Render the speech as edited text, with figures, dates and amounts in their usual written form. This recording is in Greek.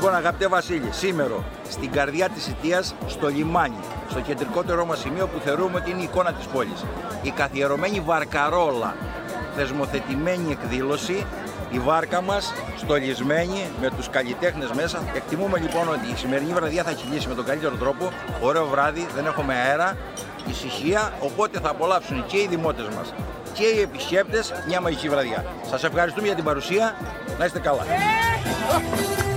Λοιπόν, αγαπητέ Βασίλη, σήμερα στην καρδιά της Ιττίας, στο λιμάνι, στο κεντρικότερό μας σημείο που θεωρούμε ότι είναι η εικόνα της πόλης, η καθιερωμένη βαρκαρόλα, θεσμοθετημένη εκδήλωση, η βάρκα μας στολισμένη με τους καλλιτέχνες μέσα. Εκτιμούμε λοιπόν ότι η σημερινή βραδιά θα κυλήσει με τον καλύτερο τρόπο. Ωραίο βράδυ, δεν έχουμε αέρα, ησυχία, οπότε θα απολαύσουν και οι δημότες μας και οι επισκέπτες μια μαγική βραδιά. Σας ευχαριστούμε για την παρουσία, να είστε καλά.